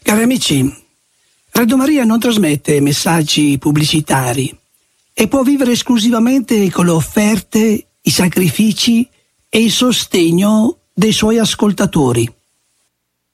Cari amici, Radio Maria non trasmette messaggi pubblicitari e può vivere esclusivamente con le offerte, i sacrifici e il sostegno dei suoi ascoltatori.